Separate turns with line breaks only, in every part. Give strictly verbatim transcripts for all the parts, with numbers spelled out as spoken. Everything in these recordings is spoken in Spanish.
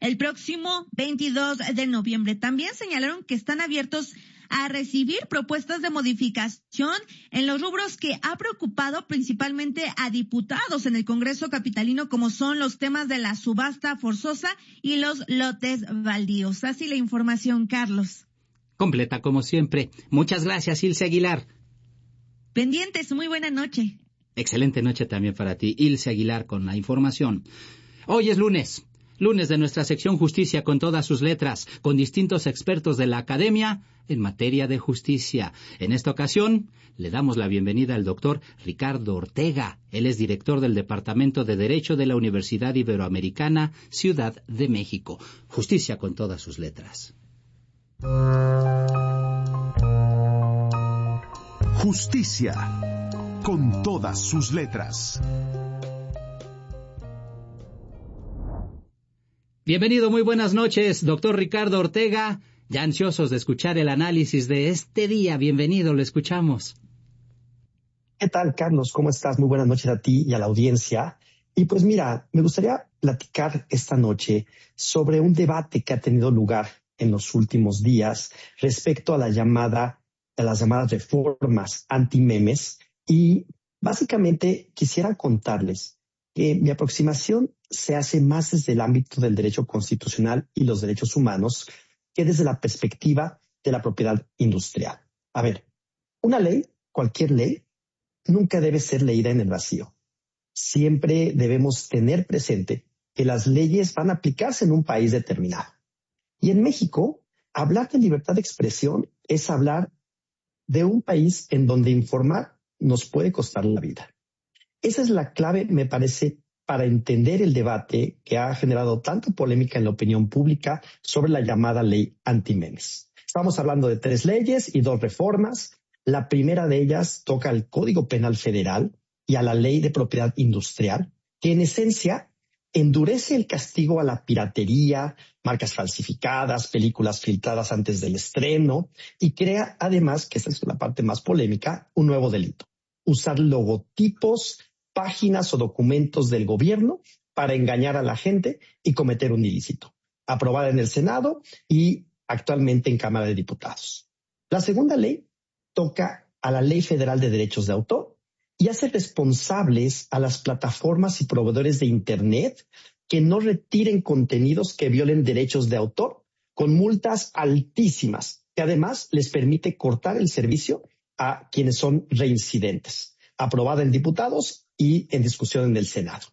el próximo veintidós de noviembre. También señalaron que están abiertos a recibir propuestas de modificación en los rubros que ha preocupado principalmente a diputados en el Congreso capitalino, como son los temas de la subasta forzosa y los lotes baldíos. Así la información, Carlos.
Completa como siempre. Muchas gracias, Ilse Aguilar.
Pendientes, muy buena noche.
Excelente noche también para ti, Ilse Aguilar, con la información. Hoy es lunes, lunes de nuestra sección Justicia con todas sus letras, con distintos expertos de la academia en materia de justicia. En esta ocasión, le damos la bienvenida al doctor Ricardo Ortega. Él es director del Departamento de Derecho de la Universidad Iberoamericana, Ciudad de México. Justicia con todas sus letras.
Justicia con todas sus letras.
Bienvenido, muy buenas noches, doctor Ricardo Ortega. Ya ansiosos de escuchar el análisis de este día. Bienvenido, lo escuchamos.
¿Qué tal, Carlos? ¿Cómo estás? Muy buenas noches a ti y a la audiencia. Y pues mira, me gustaría platicar esta noche sobre un debate que ha tenido lugar en los últimos días respecto a la llamada, a las llamadas reformas anti-memes. Y básicamente quisiera contarles que mi aproximación se hace más desde el ámbito del derecho constitucional y los derechos humanos que desde la perspectiva de la propiedad industrial. A ver, una ley, cualquier ley, nunca debe ser leída en el vacío. Siempre debemos tener presente que las leyes van a aplicarse en un país determinado. Y en México, hablar de libertad de expresión es hablar de un país en donde informar nos puede costar la vida. Esa es la clave, me parece, para entender el debate que ha generado tanta polémica en la opinión pública sobre la llamada ley anti-memes. Estamos hablando de tres leyes y dos reformas. La primera de ellas toca al Código Penal Federal y a la Ley de Propiedad Industrial, que en esencia endurece el castigo a la piratería, marcas falsificadas, películas filtradas antes del estreno, y crea además, que esa es la parte más polémica, un nuevo delito: usar logotipos, páginas o documentos del gobierno para engañar a la gente y cometer un ilícito. Aprobada en el Senado y actualmente en Cámara de Diputados. La segunda ley toca a la Ley Federal de Derechos de Autor y hace responsables a las plataformas y proveedores de Internet que no retiren contenidos que violen derechos de autor, con multas altísimas, que además les permite cortar el servicio a quienes son reincidentes. Aprobada en diputados y en discusión en el Senado.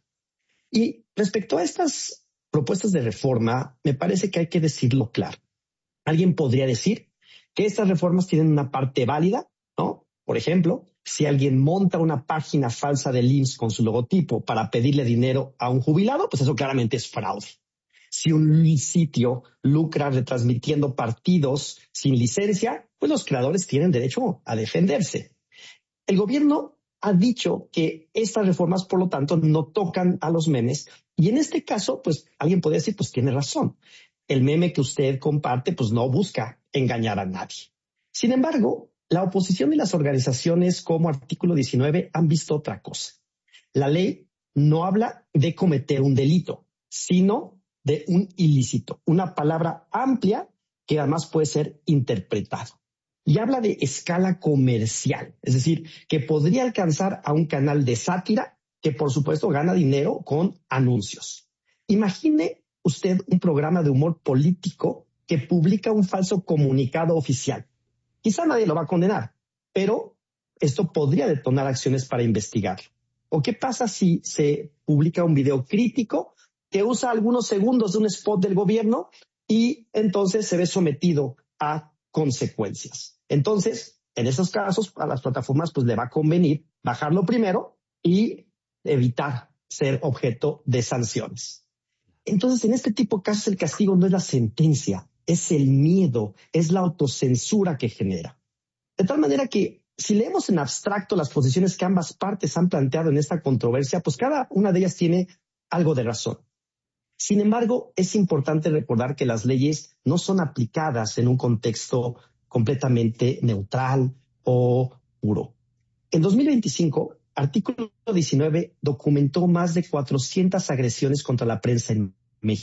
Y respecto a estas propuestas de reforma, me parece que hay que decirlo claro. Alguien podría decir que estas reformas tienen una parte válida, ¿no? Por ejemplo, si alguien monta una página falsa del I M S S con su logotipo para pedirle dinero a un jubilado, pues eso claramente es fraude. Si un sitio lucra retransmitiendo partidos sin licencia, pues los creadores tienen derecho a defenderse. El gobierno ha dicho que estas reformas, por lo tanto, no tocan a los memes. Y en este caso, pues alguien podría decir, pues tiene razón. El meme que usted comparte, pues no busca engañar a nadie. Sin embargo, la oposición y las organizaciones como Artículo diecinueve han visto otra cosa. La ley no habla de cometer un delito, sino de un ilícito, una palabra amplia que además puede ser interpretado. Y habla de escala comercial, es decir, que podría alcanzar a un canal de sátira que por supuesto gana dinero con anuncios. Imagine usted un programa de humor político que publica un falso comunicado oficial. Quizá nadie lo va a condenar, pero esto podría detonar acciones para investigarlo. ¿O qué pasa si se publica un video crítico que usa algunos segundos de un spot del gobierno y entonces se ve sometido a consecuencias? Entonces, en esos casos, a las plataformas pues le va a convenir bajarlo primero y evitar ser objeto de sanciones. Entonces, en este tipo de casos, el castigo no es la sentencia, es el miedo, es la autocensura que genera. De tal manera que, si leemos en abstracto las posiciones que ambas partes han planteado en esta controversia, pues cada una de ellas tiene algo de razón. Sin embargo, es importante recordar que las leyes no son aplicadas en un contexto completamente neutral o puro. En dos mil veinticinco, Artículo diecinueve documentó más de cuatrocientas agresiones contra la prensa en México.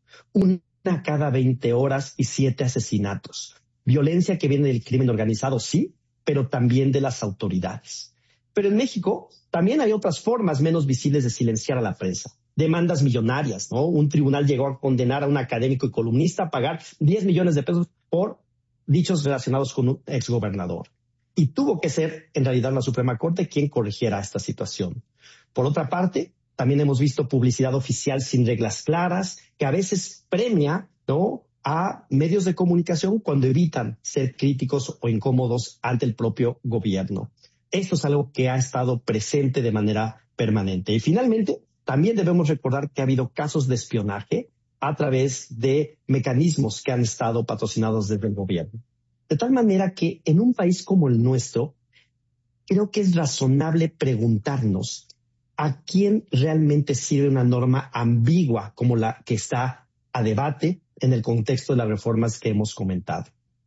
una cada veinte horas y siete asesinatos. Violencia que viene del crimen organizado, sí, pero también de las autoridades. Pero en México también hay otras formas menos visibles de silenciar a la prensa. Demandas millonarias, ¿no? Un tribunal llegó a condenar a un académico y columnista a pagar diez millones de pesos por dichos relacionados con un exgobernador. Y tuvo que ser, en realidad, la Suprema Corte quien corrigiera esta situación. Por otra parte, también hemos visto publicidad oficial sin reglas claras, que a veces premia, ¿no?, a medios de comunicación cuando evitan ser críticos o incómodos ante el propio gobierno. Esto es algo que ha estado presente de manera permanente. Y finalmente, también debemos recordar que ha habido casos de espionaje a través de mecanismos que han estado patrocinados desde el gobierno. De tal manera que en un país como el nuestro, creo que es razonable preguntarnos a quién realmente sirve una norma ambigua como la que está a debate en el contexto de las reformas que hemos comentado.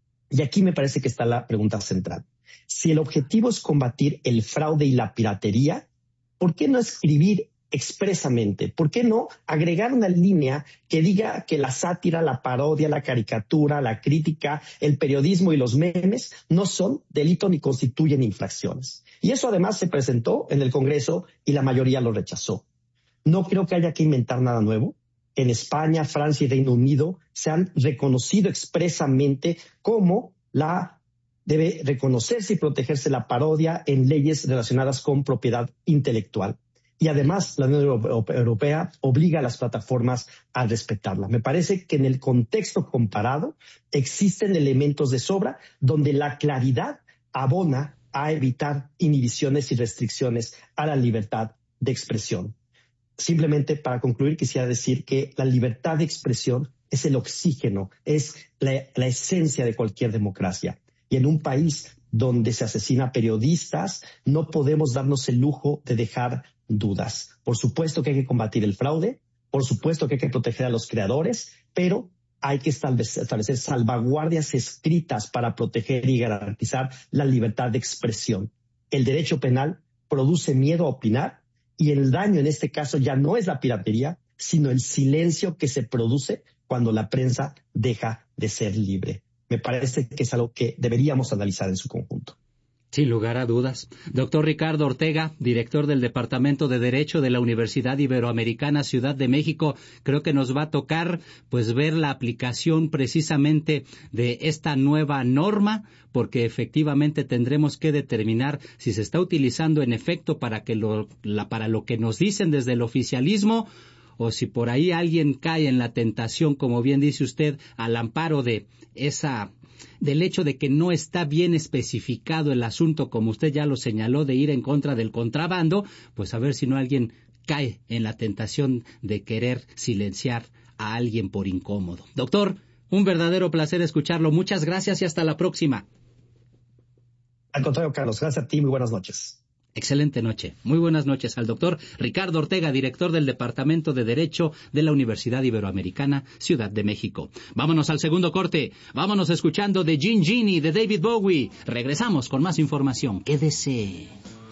Y aquí me parece que está la pregunta central. Si el objetivo es combatir el fraude y la piratería, ¿por qué no escribir expresamente? ¿Por qué no agregar una línea que diga que la sátira, la parodia, la caricatura, la crítica, el periodismo y los memes no son delito ni constituyen infracciones? Y eso además se presentó en el Congreso y la mayoría lo rechazó. No creo que haya que inventar nada nuevo. En España, Francia y Reino Unido se han reconocido expresamente como la debe reconocerse y protegerse la parodia en leyes relacionadas con propiedad intelectual. Y además la Unión Europea obliga a las plataformas a respetarla. Me parece que en el contexto comparado existen elementos de sobra donde la claridad abona a evitar inhibiciones y restricciones a la libertad de expresión. Simplemente para concluir quisiera decir que la libertad de expresión es el oxígeno, es la, la esencia de cualquier democracia. Y en un país donde se asesina periodistas, no podemos darnos el lujo de dejar dudas. Por supuesto que hay que combatir el fraude, por supuesto que hay que proteger a los creadores, pero hay que establecer, establecer salvaguardias escritas para proteger y garantizar la libertad de expresión. El derecho penal produce miedo a opinar y el daño en este caso ya no es la piratería, sino el silencio que se produce cuando la prensa deja de ser libre. Me parece que es algo que deberíamos analizar en su conjunto.
Sin lugar a dudas. Doctor Ricardo Ortega, director del Departamento de Derecho de la Universidad Iberoamericana Ciudad de México, creo que nos va a tocar pues ver la aplicación precisamente de esta nueva norma, porque efectivamente tendremos que determinar si se está utilizando en efecto para que lo, la, para lo que nos dicen desde el oficialismo, o si por ahí alguien cae en la tentación, como bien dice usted, al amparo de esa del hecho de que no está bien especificado el asunto, como usted ya lo señaló, de ir en contra del contrabando, pues a ver si no alguien cae en la tentación de querer silenciar a alguien por incómodo. Doctor, un verdadero placer escucharlo. Muchas gracias y hasta la próxima.
Al contrario, Carlos, gracias a ti. Muy buenas noches.
Excelente noche. Muy buenas noches al doctor Ricardo Ortega, director del Departamento de Derecho de la Universidad Iberoamericana, Ciudad de México. Vámonos al segundo corte. Vámonos escuchando de Jean Genie, de David Bowie. Regresamos con más información. Quédese.